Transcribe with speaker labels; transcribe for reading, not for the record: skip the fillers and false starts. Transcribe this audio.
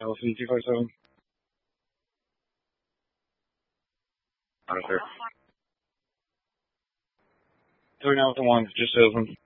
Speaker 1: LC 257. Right there. 39 with the 1, just salesman.